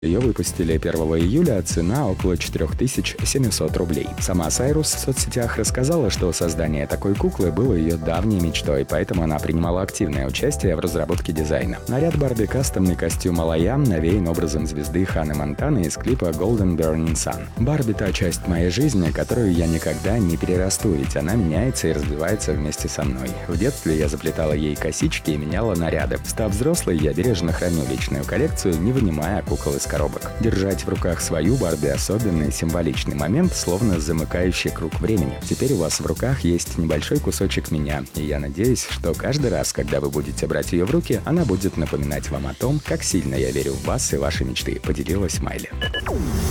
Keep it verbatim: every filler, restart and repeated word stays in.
Ее выпустили первого июля, а цена около четыре тысячи семьсот рублей. Сама Сайрус в соцсетях рассказала, что создание такой куклы было ее давней мечтой, поэтому она принимала активное участие в разработке дизайна. Наряд Барби кастомный костюм Алая навеян образом звезды Ханны Монтаны из клипа Golden Burning Sun. Барби — та часть моей жизни, которую я никогда не перерасту, ведь она меняется и развивается вместе со мной. В детстве я заплетала ей косички и меняла наряды. Став взрослой, я бережно храню личную коллекцию, не вынимая кукол из коробок. Держать в руках свою Барби — особенный символичный момент, словно замыкающий круг времени. Теперь у вас в руках есть небольшой кусочек меня, и я надеюсь, что каждый раз, когда вы будете брать ее в руки, она будет напоминать вам о том, как сильно я верю в вас и ваши мечты, поделилась Майли.